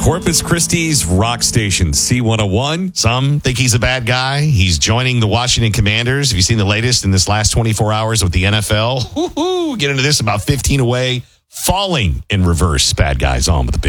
Corpus Christi's rock station, C101. Some think he's a bad guy. He's joining the Washington Commanders. Have you seen the latest in this last 24 hours with the NFL? Get into this, about 15 away, falling in reverse. Bad guys on with the big